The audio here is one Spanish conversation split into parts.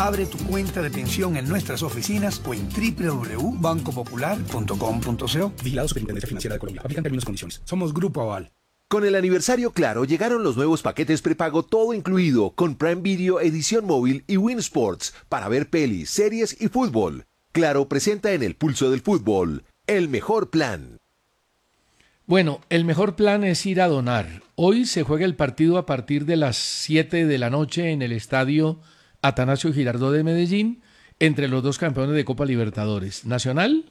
Abre tu cuenta de pensión en nuestras oficinas o en www.bancopopular.com.co. Vigilado Superintendencia Financiera de Colombia. Aplican términos y condiciones. Somos Grupo Aval. Con el aniversario Claro llegaron los nuevos paquetes prepago todo incluido con Prime Video edición móvil y Win Sports para ver pelis, series y fútbol. Claro presenta en el pulso del fútbol el mejor plan. Bueno, el mejor plan es ir a donar. Hoy se juega el partido a partir de las 7 de la noche en el estadio Atanasio Girardot de Medellín entre los dos campeones de Copa Libertadores, Nacional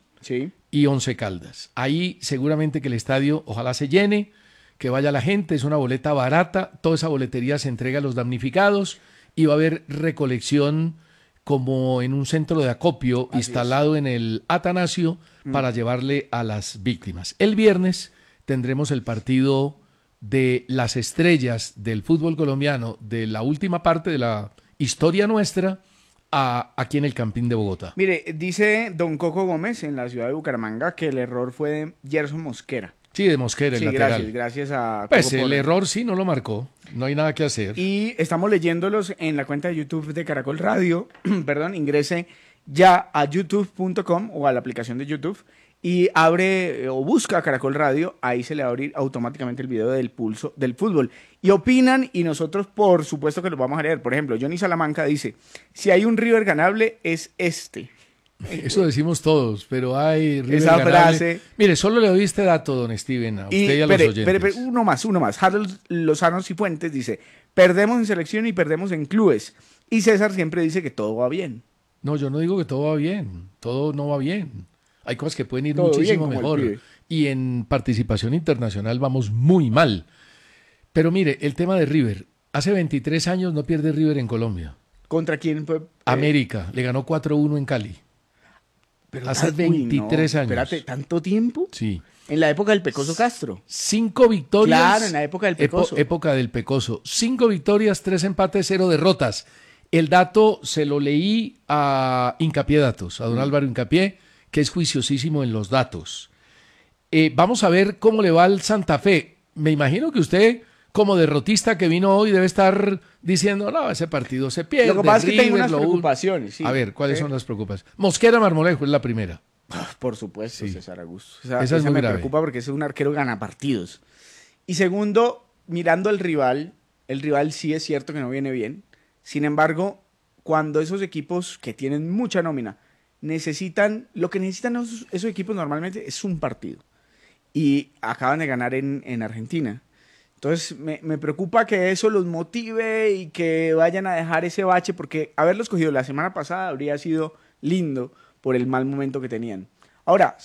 y Once Caldas. Ahí seguramente que el estadio ojalá se llene, que vaya la gente, es una boleta barata, toda esa boletería se entrega a los damnificados y va a haber recolección como en un centro de acopio instalado en el Atanasio para llevarle a las víctimas. El viernes tendremos el partido de las estrellas del fútbol colombiano, de la última parte de la historia nuestra, aquí en el Campín de Bogotá. Mire, dice don Coco Gómez en la ciudad de Bucaramanga que el error fue de Gerson Mosquera. Sí, de Mosquera, el lateral. Gracias a... Pues el error sí no lo marcó, no hay nada que hacer. Y estamos leyéndolos en la cuenta de YouTube de Caracol Radio. Perdón, ingrese ya a youtube.com o a la aplicación de YouTube y abre o busca Caracol Radio, ahí se le va a abrir automáticamente el video del pulso del fútbol. Y opinan y nosotros por supuesto que lo vamos a leer. Por ejemplo, Johnny Salamanca dice, si hay un River ganable es este. Eso decimos todos, pero hay River esa ganable. Frase. Mire, solo le doy este dato, don Steven, a usted y a los oyentes. Uno más. Harold Lozano Cifuentes dice, perdemos en selección y perdemos en clubes. Y César siempre dice que todo va bien. No, yo no digo que todo va bien, todo no va bien. Hay cosas que pueden ir todo muchísimo bien, mejor. Y en participación internacional vamos muy mal. Pero mire, el tema de River. Hace 23 años no pierde River en Colombia. ¿Contra quién fue? América, le ganó 4-1 en Cali. Pero hace 23 años. Espérate, ¿tanto tiempo? Sí. En la época del Pecoso Castro. 5 victorias. Claro, en la época del Pecoso. Época del Pecoso. 5 victorias, 3 empates, 0 derrotas. El dato se lo leí a Hincapié Datos, a don Álvaro Hincapié, que es juiciosísimo en los datos. Vamos a ver cómo le va al Santa Fe. Me imagino que usted, como derrotista que vino hoy, debe estar diciendo, no, ese partido se pierde. Lo que pasa es que tengo unas preocupaciones. Sí. A ver, ¿cuáles son las preocupaciones? Mosquera Marmolejo es la primera. Por supuesto, Sí. César Augusto. Esa es muy me grave. preocupa porque es un arquero ganapartidos. Y segundo, mirando al rival, el rival sí es cierto que no viene bien. Sin embargo, cuando esos equipos que tienen mucha nómina necesitan, lo que necesitan esos equipos normalmente es un partido. Y acaban de ganar en Argentina. Entonces me preocupa que eso los motive y que vayan a dejar ese bache, porque haberlos cogido la semana pasada habría sido lindo por el mal momento que tenían. Ahora,